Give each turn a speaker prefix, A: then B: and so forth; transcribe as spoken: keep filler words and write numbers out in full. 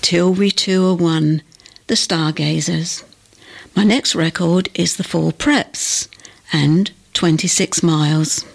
A: Till We Two Are One, The Stargazers. My next record is The Four Preps and twenty-six miles.